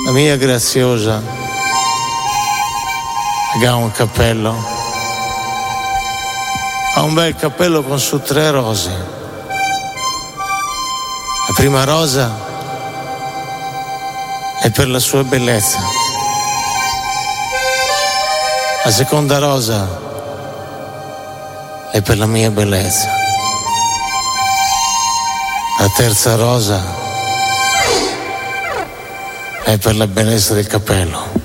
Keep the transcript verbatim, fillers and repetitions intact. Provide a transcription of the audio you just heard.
la mia Graziosa ha un cappello, ha un bel cappello con su tre rose. La prima rosa è per la sua bellezza, la seconda rosa è per la mia bellezza, la terza rosa è per la bellezza del cappello.